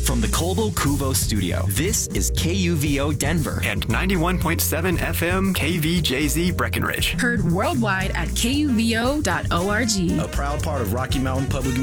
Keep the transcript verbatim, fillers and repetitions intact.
From the Colbo Cuvo studio, this is K U V O Denver and ninety-one point seven F M K V J Z Breckenridge. Heard worldwide at K U V O dot org. A proud part of Rocky Mountain Public